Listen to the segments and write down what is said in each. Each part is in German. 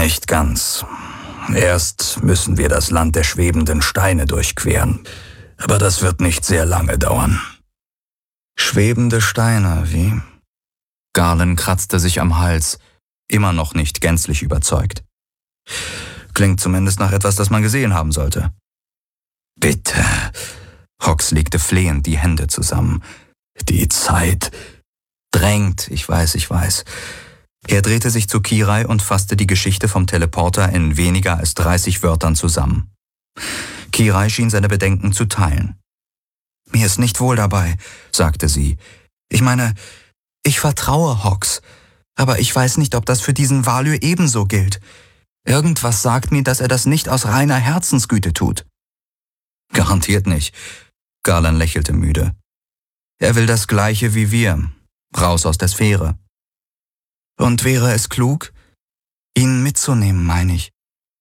Nicht ganz. Erst müssen wir das Land der schwebenden Steine durchqueren. Aber das wird nicht sehr lange dauern. Schwebende Steine, wie? Galen kratzte sich am Hals, immer noch nicht gänzlich überzeugt. Klingt zumindest nach etwas, das man gesehen haben sollte. Bitte. Hox legte flehend die Hände zusammen. Die Zeit drängt, ich weiß. Er drehte sich zu Kirai und fasste die Geschichte vom Teleporter in weniger als 30 Wörtern zusammen. Kirai schien seine Bedenken zu teilen. »Mir ist nicht wohl dabei«, sagte sie. »Ich meine, ich vertraue Hox, aber ich weiß nicht, ob das für diesen Value ebenso gilt. Irgendwas sagt mir, dass er das nicht aus reiner Herzensgüte tut.« »Garantiert nicht«, Galen lächelte müde. »Er will das Gleiche wie wir, raus aus der Sphäre.« »Und wäre es klug, ihn mitzunehmen, meine ich?«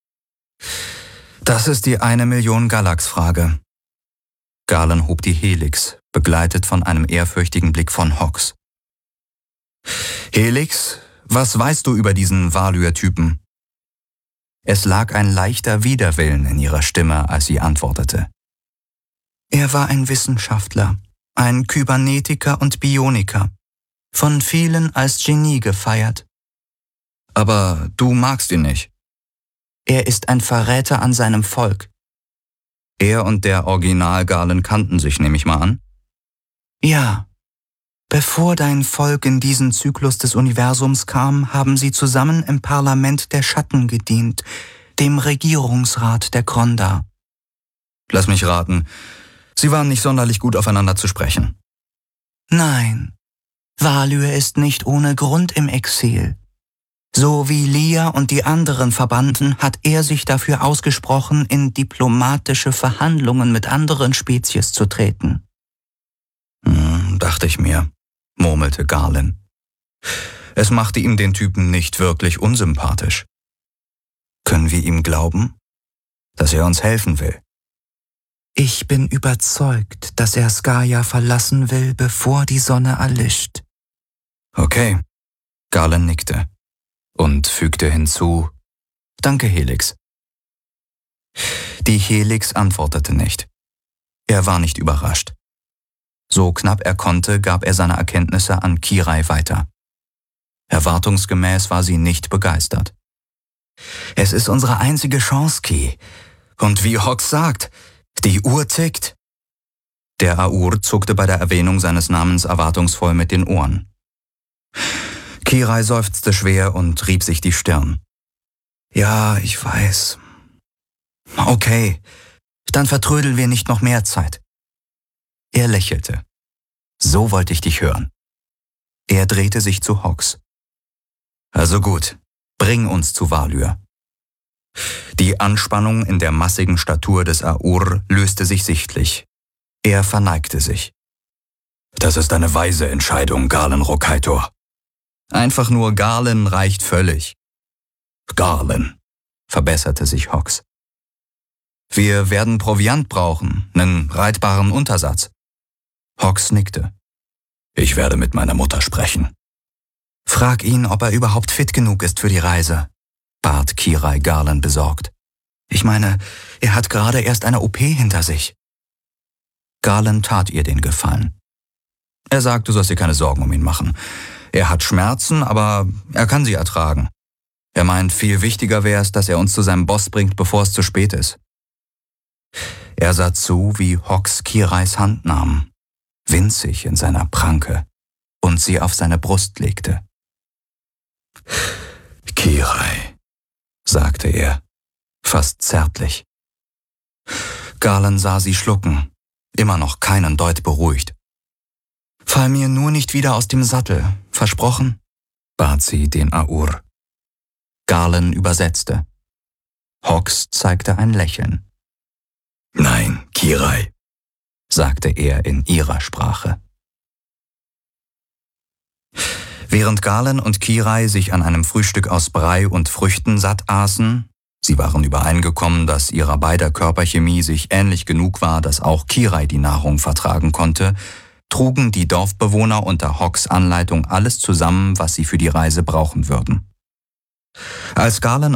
»Das ist die 1-Million-Galax-Frage.« Galen hob die Helix, begleitet von einem ehrfürchtigen Blick von Hox. »Helix, was weißt du über diesen Value-Typen?« Es lag ein leichter Widerwillen in ihrer Stimme, als sie antwortete. »Er war ein Wissenschaftler, ein Kybernetiker und Bioniker, von vielen als Genie gefeiert.« »Aber du magst ihn nicht.« »Er ist ein Verräter an seinem Volk.« »Er und der Original-Galen kannten sich, nehme ich mal an?« »Ja. Bevor dein Volk in diesen Zyklus des Universums kam, haben sie zusammen im Parlament der Schatten gedient, dem Regierungsrat der Kronda.« »Lass mich raten, sie waren nicht sonderlich gut aufeinander zu sprechen.« »Nein, Value ist nicht ohne Grund im Exil. So wie Lia und die anderen Verbannten hat er sich dafür ausgesprochen, in diplomatische Verhandlungen mit anderen Spezies zu treten.« »Dachte ich mir«, murmelte Galen. Es machte ihm den Typen nicht wirklich unsympathisch. »Können wir ihm glauben, dass er uns helfen will?« »Ich bin überzeugt, dass er Skaya verlassen will, bevor die Sonne erlischt.« »Okay«, Galen nickte und fügte hinzu, »Danke, Helix.« Die Helix antwortete nicht. Er war nicht überrascht. So knapp er konnte, gab er seine Erkenntnisse an Kirai weiter. Erwartungsgemäß war sie nicht begeistert. »Es ist unsere einzige Chance, Ki. Und wie Hox sagt, die Uhr tickt.« Der Aur zuckte bei der Erwähnung seines Namens erwartungsvoll mit den Ohren. Kirai seufzte schwer und rieb sich die Stirn. »Ja, ich weiß. Okay, dann vertrödeln wir nicht noch mehr Zeit.« Er lächelte. »So wollte ich dich hören.« Er drehte sich zu Hox. »Also gut, bring uns zu Value.« Die Anspannung in der massigen Statur des Aur löste sich sichtlich. Er verneigte sich. »Das ist eine weise Entscheidung, Galen Rokaitor.« »Einfach nur Galen reicht völlig.« »Galen«, verbesserte sich Hox. »Wir werden Proviant brauchen, einen reitbaren Untersatz.« Hox nickte. »Ich werde mit meiner Mutter sprechen.« »Frag ihn, ob er überhaupt fit genug ist für die Reise«, bat Kirai Galen besorgt. »Ich meine, er hat gerade erst eine OP hinter sich.« Galen tat ihr den Gefallen. Er sagt, du sollst dir keine Sorgen um ihn machen. Er hat Schmerzen, aber er kann sie ertragen. Er meint, viel wichtiger wäre es, dass er uns zu seinem Boss bringt, bevor es zu spät ist. Er sah zu, wie Hox Kirais Hand nahm, winzig in seiner Pranke, und sie auf seine Brust legte. »Kirai«, sagte er, fast zärtlich. Galen sah sie schlucken, immer noch keinen Deut beruhigt. »Fall mir nur nicht wieder aus dem Sattel, versprochen?« bat sie den Aur. Galen übersetzte. Hox zeigte ein Lächeln. »Nein, Kirai«, sagte er in ihrer Sprache. Während Galen und Kirai sich an einem Frühstück aus Brei und Früchten satt aßen, sie waren übereingekommen, dass ihrer beider Körperchemie sich ähnlich genug war, dass auch Kirai die Nahrung vertragen konnte, trugen die Dorfbewohner unter Hox Anleitung alles zusammen, was sie für die Reise brauchen würden. Als Galen